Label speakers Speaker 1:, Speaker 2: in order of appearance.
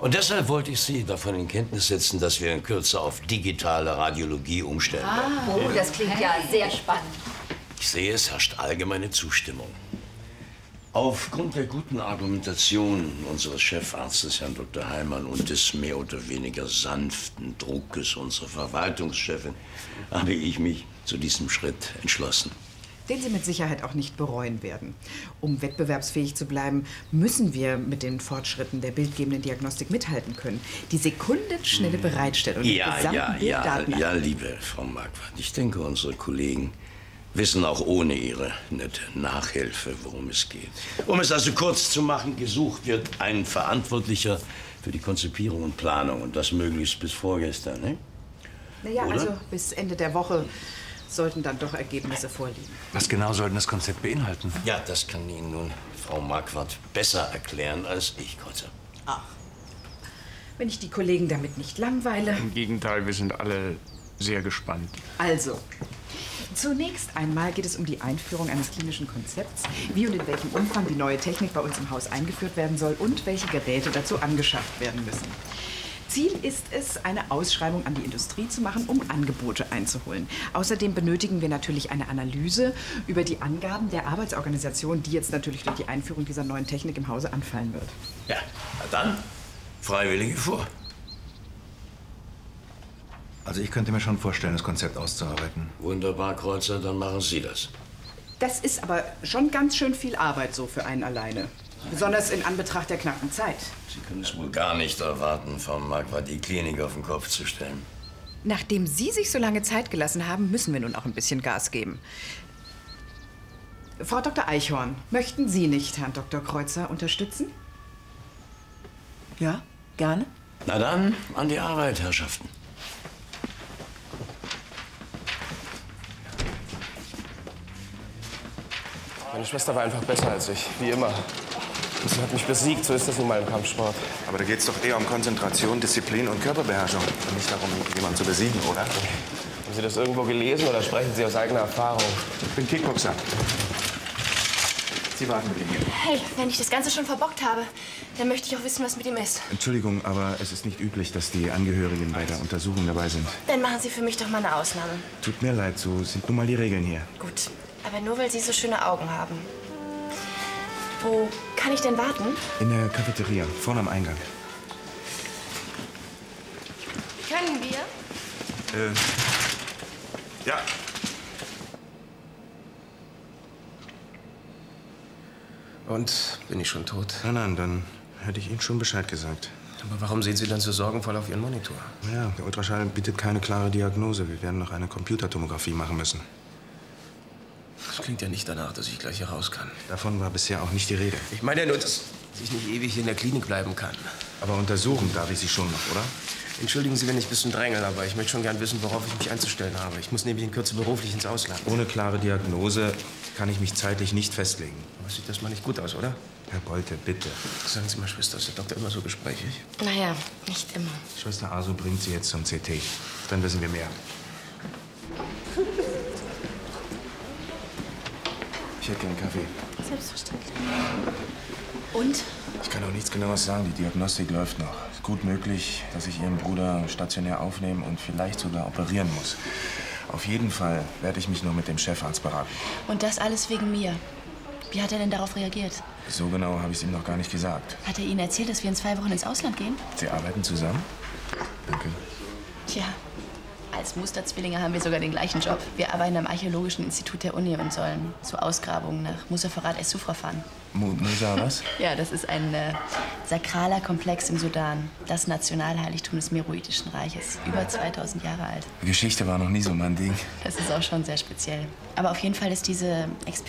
Speaker 1: Und deshalb wollte ich Sie davon in Kenntnis setzen, dass wir in Kürze auf digitale Radiologie umstellen werden.
Speaker 2: Oh, das klingt ja sehr spannend.
Speaker 1: Ich sehe, es herrscht allgemeine Zustimmung. Aufgrund der guten Argumentation unseres Chefarztes, Herrn Dr. Heimann, und des mehr oder weniger sanften Druckes unserer Verwaltungschefin, habe ich mich zu diesem Schritt entschlossen.
Speaker 3: Den Sie mit Sicherheit auch nicht bereuen werden. Um wettbewerbsfähig zu bleiben, müssen wir mit den Fortschritten der bildgebenden Diagnostik mithalten können. Die sekundenschnelle Bereitstellung der gesamten Bilddaten.
Speaker 1: Ja, liebe Frau Marquardt, ich denke, unsere Kollegen wissen auch ohne Ihre nette Nachhilfe, worum es geht. Um es also kurz zu machen, gesucht wird ein Verantwortlicher für die Konzipierung und Planung. Und das möglichst bis vorgestern, ne?
Speaker 3: Naja,
Speaker 1: Oder?
Speaker 3: also bis Ende der Woche sollten dann doch Ergebnisse vorliegen.
Speaker 4: Was genau soll denn das Konzept beinhalten?
Speaker 1: Ja, das kann Ihnen nun Frau Marquardt besser erklären als ich, Kreuzer.
Speaker 3: Ach, wenn ich die Kollegen damit nicht langweile.
Speaker 5: Im Gegenteil, wir sind alle sehr gespannt.
Speaker 3: Also, zunächst einmal geht es um die Einführung eines klinischen Konzepts, wie und in welchem Umfang die neue Technik bei uns im Haus eingeführt werden soll und welche Geräte dazu angeschafft werden müssen. Ziel ist es, eine Ausschreibung an die Industrie zu machen, um Angebote einzuholen. Außerdem benötigen wir natürlich eine Analyse über die Angaben der Arbeitsorganisation, die jetzt natürlich durch die Einführung dieser neuen Technik im Hause anfallen wird.
Speaker 1: Ja, na dann, Freiwillige vor.
Speaker 4: Also ich könnte mir schon vorstellen, das Konzept auszuarbeiten.
Speaker 1: Wunderbar, Kreuzer, dann machen Sie das.
Speaker 3: Das ist aber schon ganz schön viel Arbeit so für einen alleine. Besonders in Anbetracht der knappen Zeit.
Speaker 1: Sie können es wohl gar nicht erwarten, Frau Marquardt, die Klinik auf den Kopf zu stellen.
Speaker 3: Nachdem Sie sich so lange Zeit gelassen haben, müssen wir nun auch ein bisschen Gas geben. Frau Dr. Eichhorn, möchten Sie nicht Herrn Dr. Kreuzer unterstützen?
Speaker 6: Ja, gerne.
Speaker 1: Na dann, an die Arbeit, Herrschaften.
Speaker 7: Meine Schwester war einfach besser als ich, wie immer. Und sie hat mich besiegt, so ist das nun mal im Kampfsport.
Speaker 8: Aber da geht es doch eher um Konzentration, Disziplin und Körperbeherrschung. Und nicht darum, jemanden zu besiegen, oder?
Speaker 7: Haben Sie das irgendwo gelesen oder sprechen Sie aus eigener Erfahrung?
Speaker 8: Ich bin Kickboxer. Sie warten mit ihm hier.
Speaker 9: Hey, wenn ich das Ganze schon verbockt habe, dann möchte ich auch wissen, was mit ihm ist.
Speaker 8: Entschuldigung, aber es ist nicht üblich, dass die Angehörigen bei der Untersuchung dabei sind.
Speaker 9: Dann machen Sie für mich doch mal eine Ausnahme.
Speaker 8: Tut mir leid, so sind nun mal die Regeln hier.
Speaker 9: Gut, aber nur, weil Sie so schöne Augen haben. Wo kann ich denn warten?
Speaker 8: In der Cafeteria, vorne am Eingang.
Speaker 9: Können wir?
Speaker 8: Ja.
Speaker 7: Und bin ich schon tot?
Speaker 8: Nein, dann hätte ich Ihnen schon Bescheid gesagt.
Speaker 7: Aber warum sehen Sie dann so sorgenvoll auf Ihren Monitor?
Speaker 8: Ja, der Ultraschall bietet keine klare Diagnose. Wir werden noch eine Computertomographie machen müssen.
Speaker 7: Das klingt ja nicht danach, dass ich gleich hier raus kann.
Speaker 8: Davon war bisher auch nicht die Rede.
Speaker 7: Ich meine ja nur, dass ich nicht ewig hier in der Klinik bleiben kann.
Speaker 8: Aber untersuchen darf ich Sie schon noch, oder?
Speaker 7: Entschuldigen Sie, wenn ich ein bisschen drängel, aber ich möchte schon gern wissen, worauf ich mich einzustellen habe. Ich muss nämlich in Kürze beruflich ins Ausland.
Speaker 8: Ohne klare Diagnose kann ich mich zeitlich nicht festlegen.
Speaker 7: Aber sieht das mal nicht gut aus, oder?
Speaker 8: Herr Bolte, bitte.
Speaker 7: Sagen Sie mal, Schwester, ist der Doktor immer so gesprächig?
Speaker 9: Naja, nicht immer.
Speaker 8: Schwester Asu bringt Sie jetzt zum CT. Dann wissen wir mehr. Ich hätte gern Kaffee.
Speaker 9: Selbstverständlich. Und?
Speaker 8: Ich kann auch nichts Genaues sagen. Die Diagnostik läuft noch. Ist gut möglich, dass ich Ihren Bruder stationär aufnehmen und vielleicht sogar operieren muss. Auf jeden Fall werde ich mich nur mit dem Chefarzt beraten.
Speaker 9: Und das alles wegen mir. Wie hat er denn darauf reagiert?
Speaker 8: So genau habe ich es ihm noch gar nicht gesagt.
Speaker 9: Hat er Ihnen erzählt, dass wir in 2 Wochen ins Ausland gehen?
Speaker 8: Sie arbeiten zusammen? Danke.
Speaker 9: Tja, als Musterzwillinge haben wir sogar den gleichen Job. Wir arbeiten am Archäologischen Institut der Uni und sollen zu Ausgrabungen nach Musaferat es-Sufra fahren.
Speaker 8: Musa was?
Speaker 9: Ja, das ist ein sakraler Komplex im Sudan. Das Nationalheiligtum des Meroitischen Reiches. Über 2000 Jahre alt.
Speaker 8: Geschichte war noch nie so mein Ding.
Speaker 9: Das ist auch schon sehr speziell. Aber auf jeden Fall ist diese